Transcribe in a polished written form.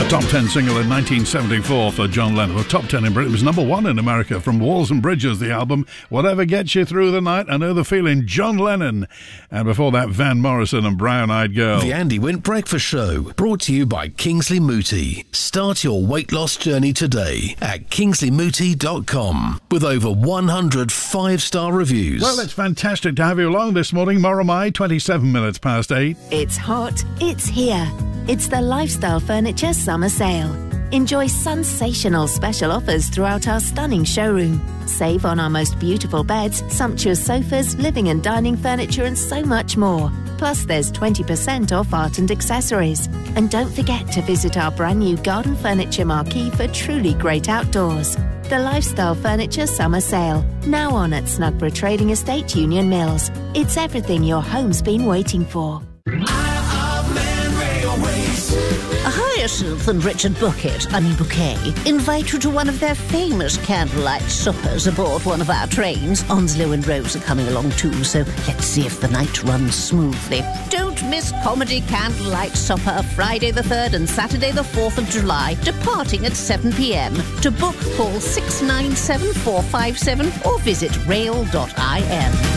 Top 10 single in 1974 for John Lennon. Well, top 10 in Britain. It was number 1 in America from Walls and Bridges, the album. Whatever Gets You Through the Night, I Know the Feeling, John Lennon. And before that, Van Morrison and Brown Eyed Girl. The Andy Wint Breakfast Show, brought to you by Kingsley Mooti. Start your weight loss journey today at kingsleymooti.com with over 100 5-star reviews. Well, it's fantastic to have you along this morning. Moromai, 27 minutes past 8. It's hot, it's here. It's the Lifestyle Furniture Summer Sale. Enjoy sensational special offers throughout our stunning showroom. Save on our most beautiful beds, sumptuous sofas, living and dining furniture and so much more. Plus there's 20% off art and accessories. And don't forget to visit our brand new garden furniture marquee for truly great outdoors. The Lifestyle Furniture Summer Sale. Now on at Snugborough Trading Estate, Union Mills. It's everything your home's been waiting for. Hyacinth and Richard Bouquet invite you to one of their famous candlelight suppers aboard one of our trains. Onslow and Rose are coming along too, so let's see if the night runs smoothly. Don't miss Comedy Candlelight Supper Friday the 3rd and Saturday the 4th of July, departing at 7 p.m. To book, call 697 457 or visit rail.im.